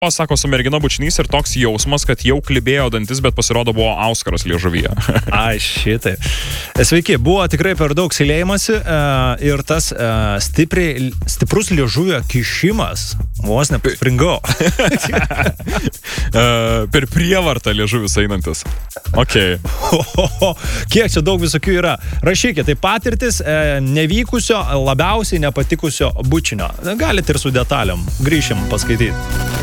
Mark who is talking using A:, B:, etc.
A: Sako, su mergina bučinys ir toks jausmas, kad jau klibėjo dantis, bet pasirodo buvo auskaras liežuvyje.
B: Ai, šitai. Sveiki, buvo tikrai per daug seilėjimasi ir tas stiprus liežuvio kišimas vos nepringau.
A: Per prievartą liežuvis einantis. Okay.
B: Kiek čia daug visokių yra. Rašykite, tai patirtis nevykusio, labiausiai nepatikusio bučinio. Galite ir su detaliam. Grįšim paskaityti.